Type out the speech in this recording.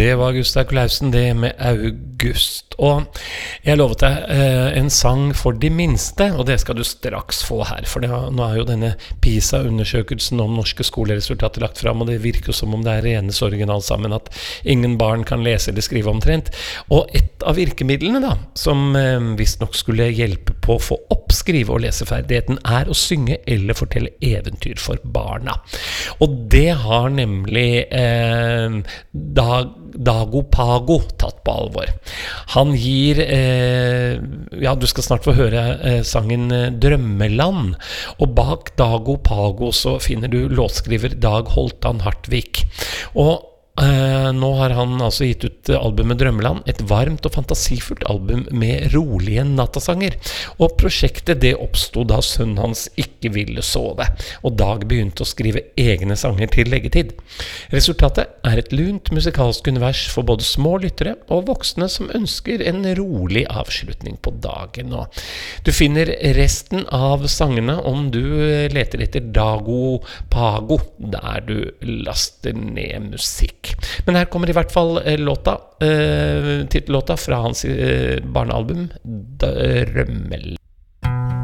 Det var Gustav Klausen, det med August. Og jeg lovet deg en sang for de minste, og det skal du straks få her. For nå jo denne PISA-undersøkelsen om norske skoleresultater lagt fram, og det virker som om det renes original sammen, at ingen barn kan lese eller skrive omtrent. Og et av virkemidlene da, som visst nok skulle hjelpe på å få opp skrive- og leseferdigheten, å synge eller fortelle eventyr for barna. Og det har nemlig Dago Pago tatt på alvor. Han gir du skal snart få høre sangen Drømmeland, og bak Dago Pago så finner du låtskriver Dag Holtan Hartvig. Og nå har han altså gitt ut albumet Drømmeland, et varmt og fantasifullt album med rolige nattasanger. Og prosjektet det oppstod da sønnen hans ikke ville sove, og Dag begynte å skrive egne sanger til leggetid. Resultatet et lunt musikalsk univers for både små lyttere og voksne som ønsker en rolig avslutning på dagen. Og du finner resten av sangene om du leter etter Dago Pago, der du laster ned musikk. Men her kommer i hvert fall titellåta fra hans barnealbum Drømmel.